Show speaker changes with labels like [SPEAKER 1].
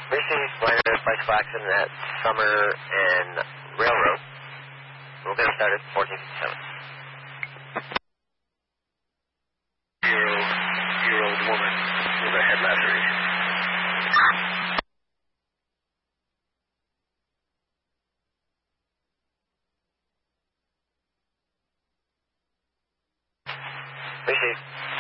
[SPEAKER 1] Recently, minor bicycle accident at Summer and Railroad. We're going to start at 1457.
[SPEAKER 2] Year-old woman with a head laceration.
[SPEAKER 1] Receive.